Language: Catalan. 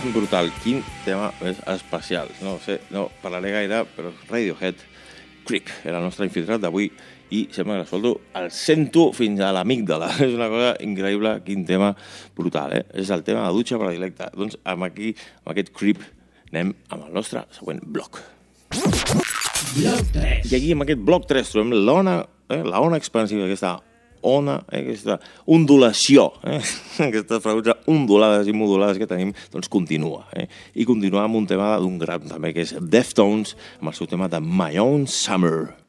brutal. Quin tema més especial. No sé, no parlaré gaire, però Radiohead, Creep, era el nostre infiltrat d'avui i sembla que l'escolto, el sento fins a l'amígdala. És una cosa increïble, quin tema brutal, És el tema de dutxa predilecta. Doncs amb aquest Creep anem amb el nostre següent bloc. Bloc 3. I aquí amb aquest bloc 3 trobem l'ona expansiva, aquesta ona, aquesta ondulació, aquestes freqüències ondulades i modulades que tenim, doncs continua. I continua amb un tema d'un gran també, que és Deftones, amb el seu tema de My Own Summer.